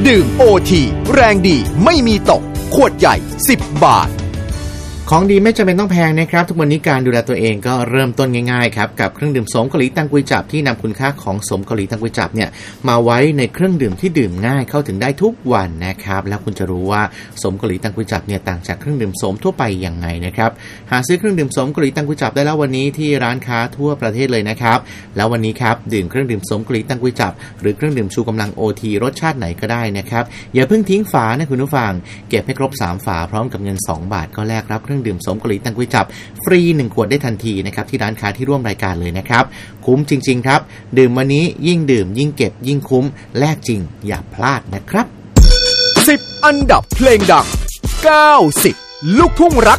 ดื่ม OT แรงดีไม่มีตกขวดใหญ่10 บาทของดีไม่จำเป็นต้องแพงนะครับทุกวันนี้การดูแลตัวเองก็เริ่มต้นง่ายๆครับกับเครื่องดื่มโสมเกาหลีตังกุยจับที่นำคุณค่าของโสมเกาหลีตังกุยจับเนี่ยมาไว้ในเครื่องดื่มที่ดื่มง่ายเข้าถึงได้ทุกวันนะครับแล้วคุณจะรู้ว่าโสมเกาหลีตังกุยจับเนี่ยต่างจากเครื่องดื่มโสมทั่วไปยังไงนะครับหาซื้อเครื่องดื่มโสมเกาหลีตังกุยจับได้แล้ววันนี้ที่ร้านค้าทั่วประเทศเลยนะครับแล้ววันนี้ครับดื่มเครื่องดื่มโสมเกาหลีตังกุยจับหรือเครื่องดื่มชูกำลัง OT รสชาติไหนก็ได้นะครับอย่าเพิ่งทิ้งฝานะคุณผู้ฟังเก็บให้ครบ3ฝาพร้อมกับเงิน2 บาทก็แลกรับเครื่องดื่มโสมเกาหลีตังกุยจับฟรี1 ขวดได้ทันทีนะครับที่ร้านค้าที่ร่วมรายการเลยนะครับคุ้มจริงๆครับดื่มวันนี้ยิ่งดื่มยิ่งเก็บยิ่งคุ้มแลกจริงอย่าพลาดนะครับ 10 อันดับเพลงดัง90ลูกทุ่งรัก